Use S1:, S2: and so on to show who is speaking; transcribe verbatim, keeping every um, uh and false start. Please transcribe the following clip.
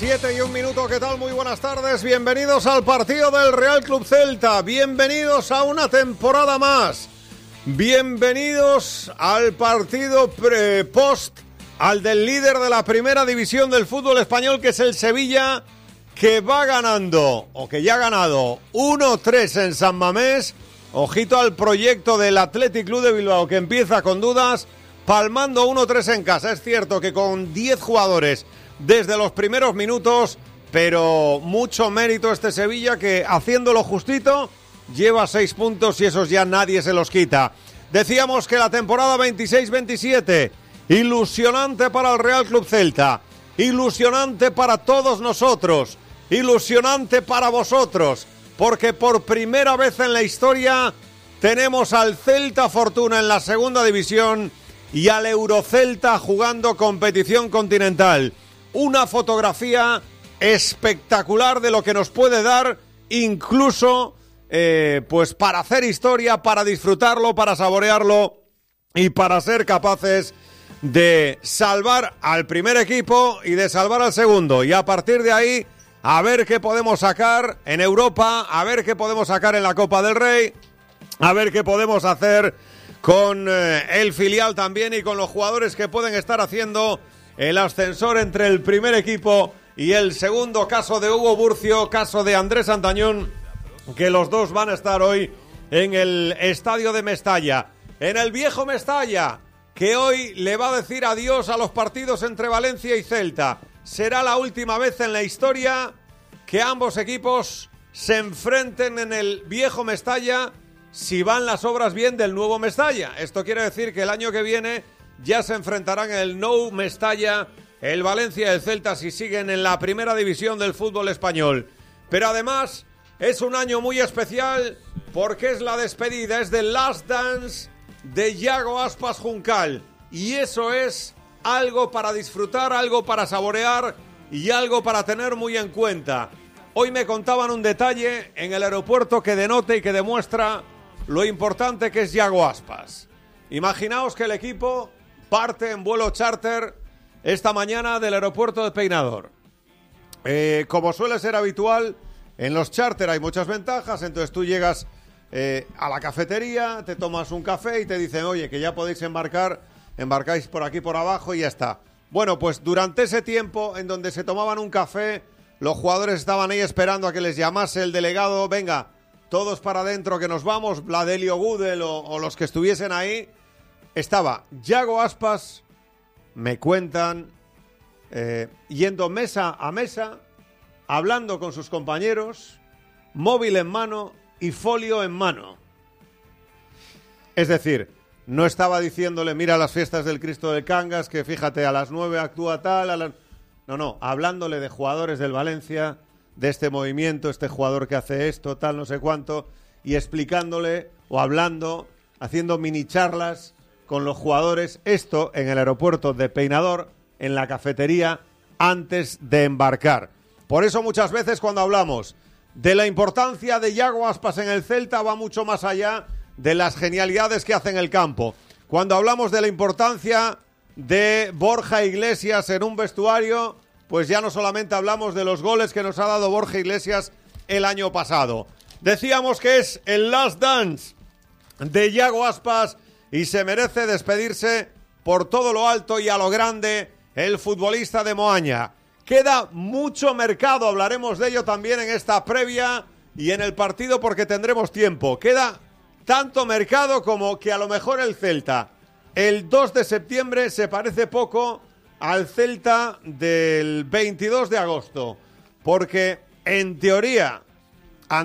S1: Siete y un minuto, ¿qué tal? Muy buenas tardes, bienvenidos al partido del Real Club Celta, bienvenidos a una temporada más, bienvenidos al partido pre-post, al del líder de la primera división del fútbol español, que es el Sevilla, que va ganando, o que ya ha ganado, uno tres en San Mamés. Ojito al proyecto del Athletic Club de Bilbao, que empieza con dudas, palmando uno tres en casa. Es cierto que con diez jugadores desde los primeros minutos, pero mucho mérito este Sevilla, que haciéndolo justito lleva seis puntos y esos ya nadie se los quita. Decíamos que la temporada veintiséis veintisiete, ilusionante para el Real Club Celta, ilusionante para todos nosotros, ilusionante para vosotros, porque por primera vez en la historia tenemos al Celta Fortuna en la segunda división y al Eurocelta jugando competición continental. Una fotografía espectacular de lo que nos puede dar, incluso eh, pues para hacer historia, para disfrutarlo, para saborearlo y para ser capaces de salvar al primer equipo y de salvar al segundo. Y a partir de ahí, a ver qué podemos sacar en Europa, a ver qué podemos sacar en la Copa del Rey, a ver qué podemos hacer con eh, el filial también y con los jugadores que pueden estar haciendo el ascensor entre el primer equipo y el segundo. Caso de Hugo Burcio, caso de Andrés Antañón, que los dos van a estar hoy en el estadio de Mestalla, en el viejo Mestalla, que hoy le va a decir adiós a los partidos entre Valencia y Celta. Será la última vez en la historia que ambos equipos se enfrenten en el viejo Mestalla, si van las obras bien del nuevo Mestalla. Esto quiere decir que el año que viene ya se enfrentarán en el Nou Mestalla, el Valencia y el Celta, si siguen en la primera división del fútbol español. Pero además es un año muy especial porque es la despedida, es the last dance de Yago Aspas Juncal. Y eso es algo para disfrutar, algo para saborear y algo para tener muy en cuenta. Hoy me contaban un detalle en el aeropuerto que denota y que demuestra lo importante que es Yago Aspas. Imaginaos que el equipo parte en vuelo charter esta mañana del aeropuerto de Peinador. Eh, como suele ser habitual, en los charter hay muchas ventajas, entonces tú llegas eh, a la cafetería, te tomas un café y te dicen, oye, que ya podéis embarcar, embarcáis por aquí por abajo y ya está. Bueno, pues durante ese tiempo en donde se tomaban un café, los jugadores estaban ahí esperando a que les llamase el delegado, venga, todos para adentro que nos vamos, Bladelio Gudel o, o los que estuviesen ahí. Estaba Yago Aspas, me cuentan, eh, yendo mesa a mesa, hablando con sus compañeros, móvil en mano y folio en mano. Es decir, no estaba diciéndole, mira las fiestas del Cristo de Cangas, que fíjate, a las nueve actúa tal, a las... No, no, hablándole de jugadores del Valencia, de este movimiento, este jugador que hace esto, tal, no sé cuánto, y explicándole o hablando, haciendo mini charlas con los jugadores, esto en el aeropuerto de Peinador, en la cafetería, antes de embarcar. Por eso muchas veces cuando hablamos de la importancia de Yago Aspas en el Celta, va mucho más allá de las genialidades que hace en el campo. Cuando hablamos de la importancia de Borja Iglesias en un vestuario, pues ya no solamente hablamos de los goles que nos ha dado Borja Iglesias el año pasado. Decíamos que es el last dance de Yago Aspas y se merece despedirse por todo lo alto y a lo grande el futbolista de Moaña. Queda mucho mercado, hablaremos de ello también en esta previa y en el partido porque tendremos tiempo. Queda tanto mercado como que a lo mejor el Celta el dos de septiembre se parece poco al Celta del veintidós de agosto, porque en teoría